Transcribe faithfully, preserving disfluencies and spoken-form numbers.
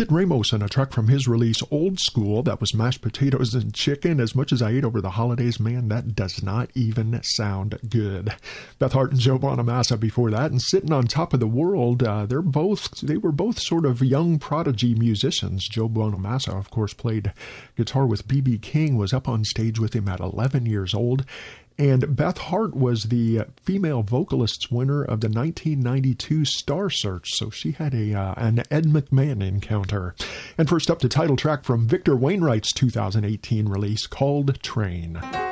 Kid Ramos and a track from his release, Old School. That was mashed potatoes and chicken. As much as I ate over the holidays, man, that does not even sound good. Beth Hart and Joe Bonamassa before that, and Sitting on Top of the World. Uh, they're both they were both sort of young prodigy musicians. Joe Bonamassa, of course, played guitar with B B King, was up on stage with him at eleven years old. And Beth Hart was the female vocalists winner of the nineteen ninety-two Star Search, so she had a uh, an Ed McMahon encounter. And first up, the title track from Victor Wainwright's two thousand eighteen release called Train.